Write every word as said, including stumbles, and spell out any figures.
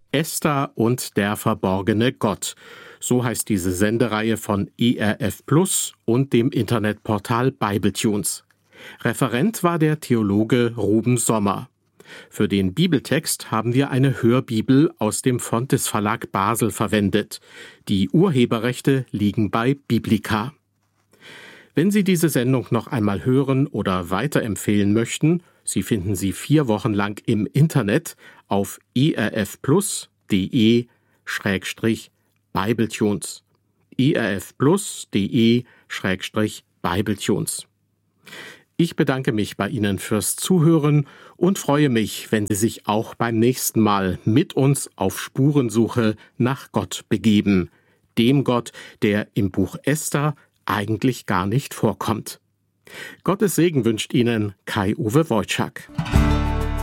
Esther und der verborgene Gott. So heißt diese Sendereihe von E R F Plus und dem Internetportal Bibletunes. Referent war der Theologe Ruben Sommer. Für den Bibeltext haben wir eine Hörbibel aus dem Fontys Verlag Basel verwendet. Die Urheberrechte liegen bei Biblica. Wenn Sie diese Sendung noch einmal hören oder weiterempfehlen möchten, Sie finden sie vier Wochen lang im Internet auf erfplus punkt de Schrägstrich Bibletunes. erfplus punkt de Schrägstrich Bibletunes. Ich bedanke mich bei Ihnen fürs Zuhören und freue mich, wenn Sie sich auch beim nächsten Mal mit uns auf Spurensuche nach Gott begeben. Dem Gott, der im Buch Esther eigentlich gar nicht vorkommt. Gottes Segen wünscht Ihnen Kai-Uwe Wojczak.